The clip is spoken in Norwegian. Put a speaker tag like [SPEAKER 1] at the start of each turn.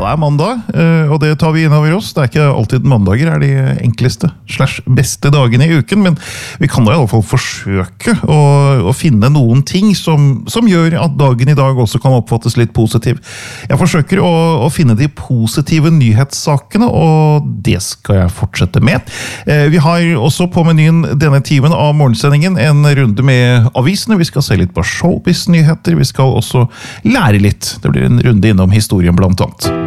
[SPEAKER 1] mandag, og det tar vi inn over oss. Det ikke alltid mandager er de enkleste / beste dagene i uken, men vi kan da i alle fall forsøke å finne noen ting som gjør at dagen i dag også kan oppfattes litt positiv. Jeg forsøker å finne de positive nyhetssakene, og det skal jeg fortsette med. Vi har også på menyen denne timen av morgensendingen en runde med avisene. Vi skal se litt på showbiz-nyheter. Vi skal også lære litt. Det blir en runde innom historien blant annet.